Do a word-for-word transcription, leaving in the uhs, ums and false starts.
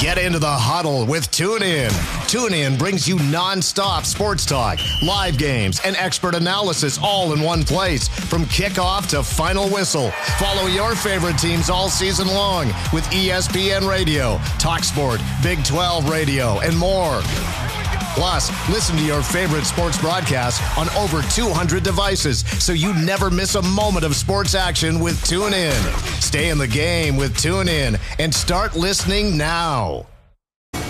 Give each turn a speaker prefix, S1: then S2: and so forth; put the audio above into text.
S1: Get into the huddle with TuneIn. TuneIn brings you non-stop sports talk, live games, and expert analysis all in one place. From kickoff to final whistle. Follow your favorite teams all season long with E S P N Radio, TalkSport, Big twelve Radio, and more. Plus, listen to your favorite sports broadcasts on over two hundred devices so you never miss a moment of sports action with TuneIn. Stay in the game with TuneIn and start listening now.